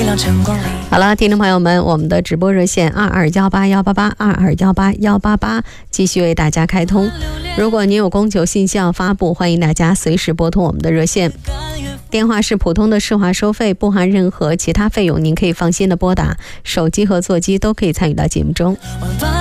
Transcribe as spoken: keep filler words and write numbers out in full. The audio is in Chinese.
好了，听众朋友们，我们的直播热线二二幺八幺八八二二幺八幺八八继续为大家开通。如果您有供求信息要发布，欢迎大家随时拨通我们的热线。电话是普通的市话收费，不含任何其他费用，您可以放心的拨打，手机和座机都可以参与到节目中。